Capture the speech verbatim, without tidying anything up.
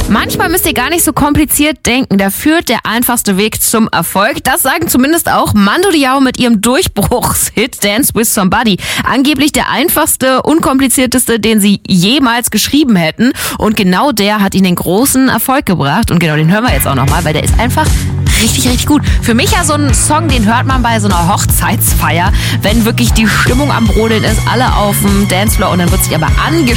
Manchmal müsst ihr gar nicht so kompliziert denken. Da führt der einfachste Weg zum Erfolg. Das sagen zumindest auch Mando Diao mit ihrem Durchbruchshit Dance with Somebody. Angeblich der einfachste, unkomplizierteste, den sie jemals geschrieben hätten. Und genau der hat ihnen den großen Erfolg gebracht. Und genau den hören wir jetzt auch nochmal, weil der ist einfach richtig, richtig gut. Für mich ja so ein Song, den hört man bei so einer Hochzeitsfeier, wenn wirklich die Stimmung am Brodeln ist, alle auf dem Dancefloor und dann wird sich aber angeschaut.